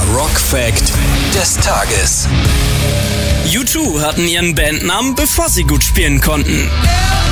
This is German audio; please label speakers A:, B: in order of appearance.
A: Rock Fact des Tages.
B: U2 hatten ihren Bandnamen, bevor sie gut spielen konnten.